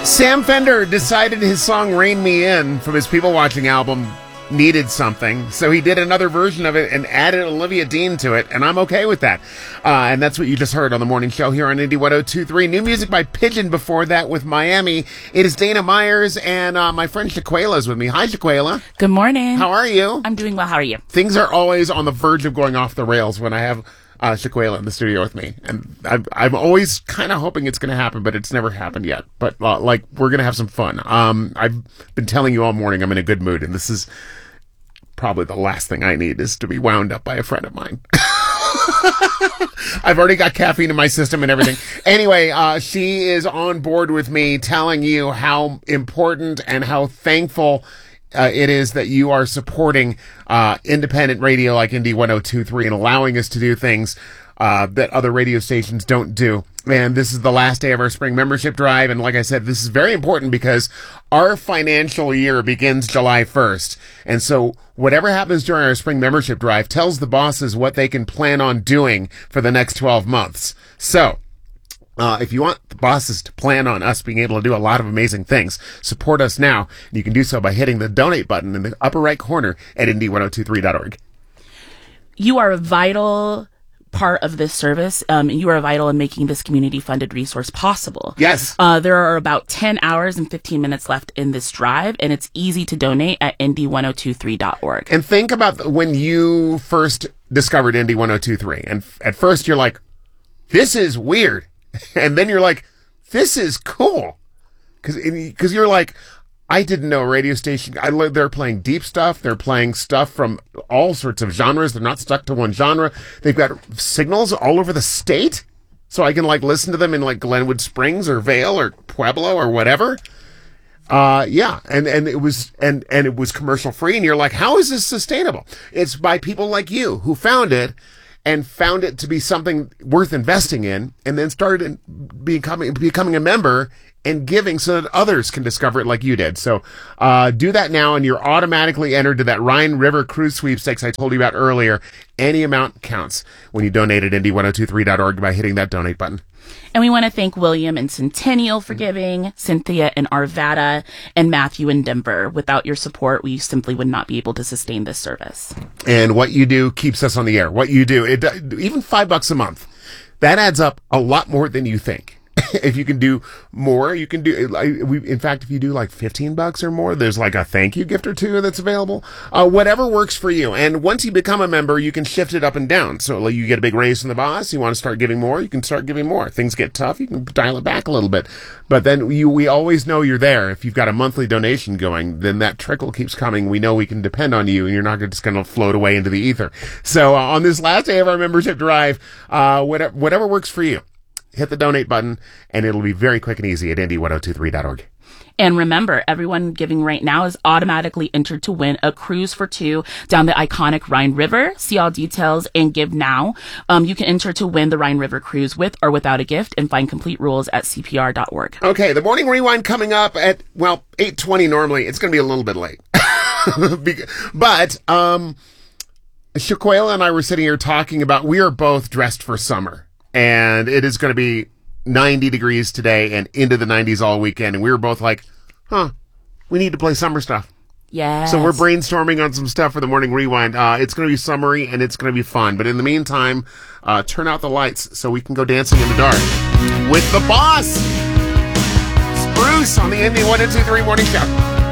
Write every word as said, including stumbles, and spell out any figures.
Sam Fender decided his song Rain Me In from his People Watching album needed something, so he did another version of it and added Olivia Dean to it, and I'm okay with that. Uh, and that's what you just heard on the morning show here on Indie one oh two point three. New music by Pigeon before that with Miami. It is Dana Myers, and uh, my friend Shaquela is with me. Hi, Shaquela. Good morning. How are you? I'm doing well. How are you? Things are always on the verge of going off the rails when I have uh, Shaquela in the studio with me, and I've, I'm always kind of hoping it's going to happen, but it's never happened yet. But uh, like, we're going to have some fun. Um, I've been telling you all morning I'm in a good mood, and this is probably the last thing I need is to be wound up by a friend of mine. I've already got caffeine in my system and everything. Anyway, uh, she is on board with me, telling you how important and how thankful uh, it is that you are supporting uh, independent radio like Indie one oh two point three and allowing us to do things uh, that other radio stations don't do. And this is the last day of our spring membership drive. And like I said, this is very important because our financial year begins July first. And so whatever happens during our spring membership drive tells the bosses what they can plan on doing for the next twelve months. So uh, if you want the bosses to plan on us being able to do a lot of amazing things, support us now. And you can do so by hitting the donate button in the upper right corner at indie one oh two three dot org. You are a vital part of this service. Um, you are vital in making this community-funded resource possible. Yes. Uh, there are about ten hours and fifteen minutes left in this drive, and it's easy to donate at indie one oh two three dot org. And think about when you first discovered Indie one oh two point three. And f- at first you're like, this is weird. And then you're like, this is cool. Because because you're like, I didn't know a radio station. I they're playing deep stuff. They're playing stuff from all sorts of genres. They're not stuck to one genre. They've got signals all over the state, so I can like listen to them in like Glenwood Springs or Vail or Pueblo or whatever. Uh, yeah, and and it was and and it was commercial free. And you're like, how is this sustainable? It's by people like you who found it and found it to be something worth investing in, and then started becoming becoming a member and giving so that others can discover it like you did. So uh, do that now, and you're automatically entered to that Rhine River Cruise Sweepstakes I told you about earlier. Any amount counts when you donate at indie one oh two three dot org by hitting that donate button. And we want to thank William and Centennial for giving, Cynthia and Arvada, and Matthew in Denver. Without your support, we simply would not be able to sustain this service. And what you do keeps us on the air. What you do, it, even five bucks a month, that adds up a lot more than you think. If you can do more, you can do, we, in fact, if you do like fifteen bucks or more, there's like a thank you gift or two that's available. Uh, whatever works for you. And once you become a member, you can shift it up and down. So like, you get a big raise from the boss, you want to start giving more, you can start giving more. Things get tough, you can dial it back a little bit. But then you, we always know you're there. If you've got a monthly donation going, then that trickle keeps coming. We know we can depend on you, and you're not just going to float away into the ether. So uh, on this last day of our membership drive, uh, whatever, whatever works for you, hit the donate button, and it'll be very quick and easy at indie one oh two three dot org. And remember, everyone giving right now is automatically entered to win a cruise for two down the iconic Rhine River. See all details and give now. Um, you can enter to win the Rhine River cruise with or without a gift, and find complete rules at c p r dot org. Okay, the morning rewind coming up at, well, eight twenty normally. It's going to be a little bit late. But um, Shaquela and I were sitting here talking about, we are both dressed for summer. And it is going to be ninety degrees today and into the nineties all weekend. And we were both like, huh, we need to play summer stuff. Yeah. So we're brainstorming on some stuff for the morning rewind. Uh, it's going to be summery and it's going to be fun. But in the meantime, uh, turn out the lights so we can go dancing in the dark with the boss. Spruce on the Indie one oh two three Morning Show.